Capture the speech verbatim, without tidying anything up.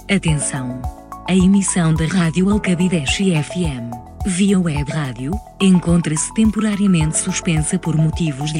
Atenção! A emissão da Rádio Alcabideche F M, via web rádio, encontra-se temporariamente suspensa por motivos de